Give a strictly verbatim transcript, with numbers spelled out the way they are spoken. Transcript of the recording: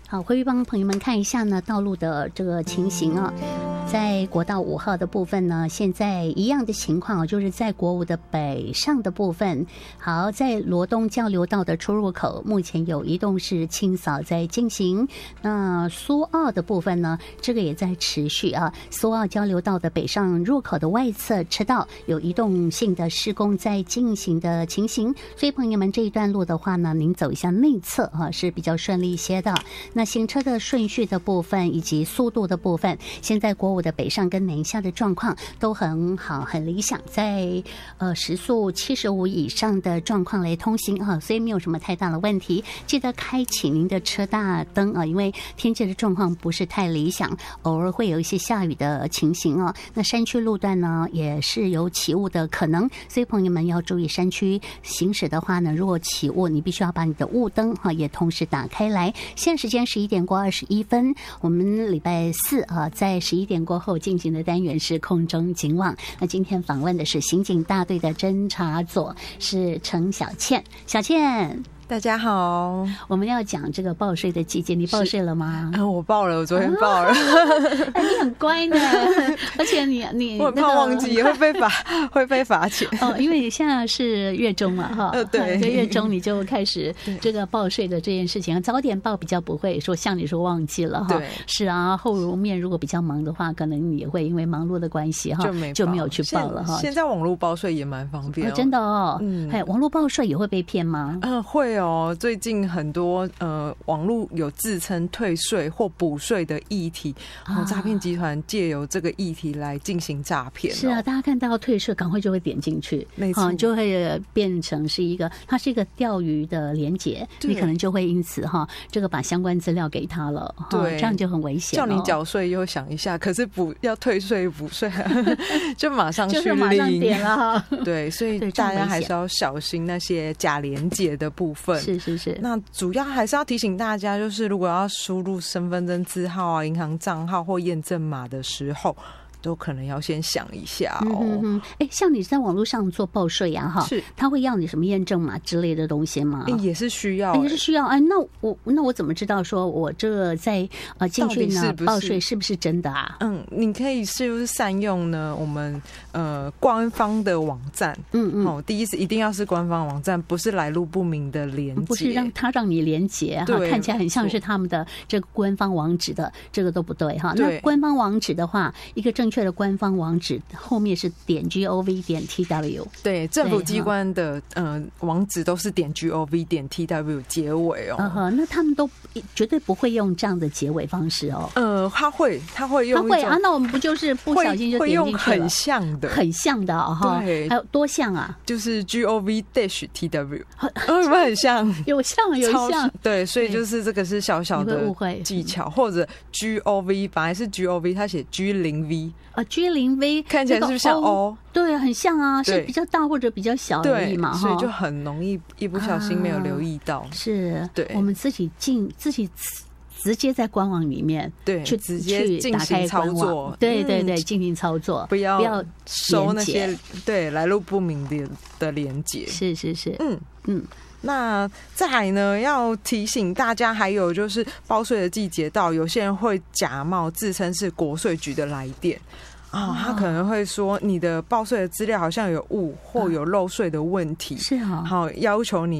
好，回去帮朋友们看一下呢道路的这个情形啊。在国道五号的部分呢，现在一样的情况，就是在国五的北上的部分。好，在罗东交流道的出入口，目前有移动式清扫在进行。那苏澳的部分呢，这个也在持续啊。苏澳交流道的北上入口的外侧车道有移动性的施工在进行的情形，所以朋友们这一段路的话呢，您走一下内侧啊是比较顺利一些的。那行车的顺序的部分以及速度的部分，现在国五的北上跟南下的状况都很好，很理想，在呃时速七十五以上的状况来通行啊，所以没有什么太大的问题。记得开启您的车大灯啊，因为天气的状况不是太理想，偶尔会有一些下雨的情形啊。那山区路段呢也是有起雾的可能，所以朋友们要注意山区行驶的话呢，如果起雾，你必须要把你的雾灯哈也同时打开来。现在时间十一点过二十一分，我们礼拜四啊在十一点过后进行的单元是空中警网。那今天访问的是刑警大队的侦查佐，是程小倩。小倩， 大家好， 我们要讲这个报税的季节，你报税了吗？ 啊、我报了，我昨天报了。 哎、你很乖呢，而且你你、那个、 我很怕忘记会被罚，会被罚钱。 哦，因为你现在是月中嘛，哈， 呃，对， 在月中你就开始这个报税的这件事情，早点报比较不会说像你说忘记了哈。 对， 是啊，后面如果比较忙的话，可能你也会因为忙碌的关系哈， 就没就没有去报了哈。 现在网络报税也蛮方便、哦哦，真的哦， 嗯， 哎，网络报税也会被骗吗？ 嗯、呃，会哦。最近很多呃网络有自称退税或补税的议题，哦，诈骗集团借由这个议题来进行诈骗、哦。 是啊，大家看到退税，赶快就会点进去， 没错、 嗯，就会变成是一个，它是一个钓鱼的连结，你可能就会因此哈，这个把相关资料给他了，对，这样就很危险、哦。 叫你缴税又想一下，可是补要退税补税，就马上去就是马上点了哈。 对，所以大家还是要小心那些假连结的部分。 是是是。 那主要还是要提醒大家，就是如果要输入身份证字号啊、银行账号或验证码的时候，都可能要先想一下哦。 嗯嗯，哎，像你在网络上做报税呀，哈， 是， 他会要你什么验证码之类的东西吗？ 也是需要、欸， 也是需要。哎，那我那我怎么知道说我这个在呃进去呢报税是不是真的啊？ 嗯，你可以是不是善用呢？我们呃官方的网站，嗯嗯，哦，第一是一定要是官方网站，不是来路不明的连结， 不是让他让你连结哈，看起来很像是他们的这个官方网址的，这个都不对哈。那官方网址的话，一个正确的官方网址后面是点 gov 点 tw， 对，政府机关的呃网址都是点 gov 点 tw 结尾哦。 嗯哼，那他们都绝对不会用这样的结尾方式哦。 呃，他会，他会用， 他会啊。那我们不就是不小心就点进去了？ 会用很像的， 很像的哈。对，还有多像啊？ 就是 gov dash tw， 有没有很像？ 有像有像。 对，所以就是这个是小小的误会技巧，或者 gov 本来是 gov， 它写 G 零 V 啊 ，G 零 V 看起来是不是像 O？ 对，很像啊，是比较大或者比较小而已嘛， 所以就很容易一不小心没有留意到。 啊、是， 对， 我们自己进自己直接在官网里面对去直接进行操作， 对对对，进行操作， 不要不要收那些对来路不明的的连结。 是是是， 嗯嗯。 那再来呢，要提醒大家，还有就是报税的季节到，有些人会假冒自称是国税局的来电。哦，他可能会说你的报税的资料好像有误或有漏税的问题， 是啊， 好要求你